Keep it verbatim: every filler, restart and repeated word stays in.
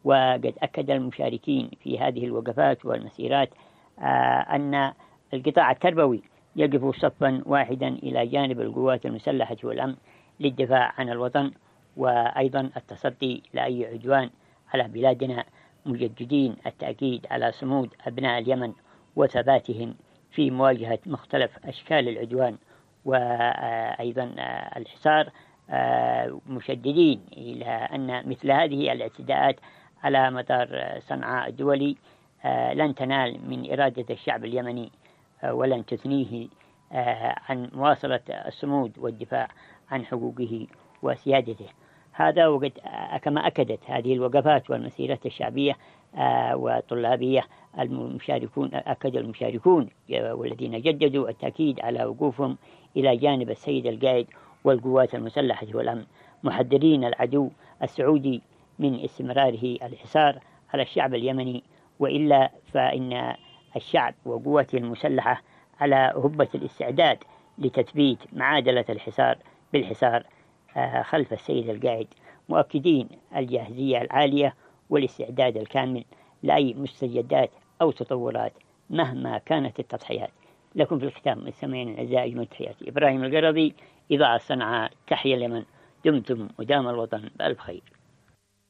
وقد أكد المشاركين في هذه الوقفات والمسيرات أن القطاع التربوي يقف صفا واحدا إلى جانب القوات المسلحة والأمن للدفاع عن الوطن، وأيضا التصدي لأي عدوان على بلادنا، مجددين التأكيد على صمود أبناء اليمن وثباتهم في مواجهة مختلف أشكال العدوان، وأيضا الحصار، مشددين إلى أن مثل هذه الاعتداءات على مدار صنعاء الدولي لن تنال من إرادة الشعب اليمني ولن تثنيه عن مواصلة الصمود والدفاع عن حقوقه وسيادته. هذا وقد كما أكدت هذه الوقفات والمسيرات الشعبية والطلابية المشاركون، أكد المشاركون والذين جددوا التأكيد على وقوفهم إلى جانب السيد القائد والقوات المسلحة والأمن، محذرين العدو السعودي من استمراره الحصار على الشعب اليمني، وإلا فإن الشعب وقوته المسلحة على هبة الاستعداد لتثبيت معادلة الحصار بالحصار خلف السيد القائد، مؤكدين الجاهزية العالية والاستعداد الكامل لأي مستجدات أو تطورات مهما كانت التضحيات. لكم في الختام مستمعين الأعزاء أجمل تحياتي، إبراهيم القرضي، إذاعة صنعاء، تحيا اليمن، دمتم ودام الوطن بألف خير.